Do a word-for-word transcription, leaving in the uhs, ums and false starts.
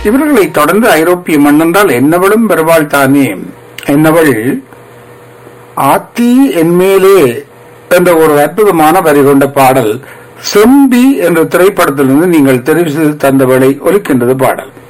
இவர்களை தொடர்ந்து ஐரோப்பிய மண் என்றால் என்னவளும் பெறுவாள் தானே. என்னவள் ஆத்தி என்மேலே என்ற ஒரு அற்புதமான வரி கொண்ட பாடல் செம்பி என்ற திரைப்படத்திலிருந்து நீங்கள் தெரிவு செய்து தந்தவளை ஒலிக்கின்றது பாடல்.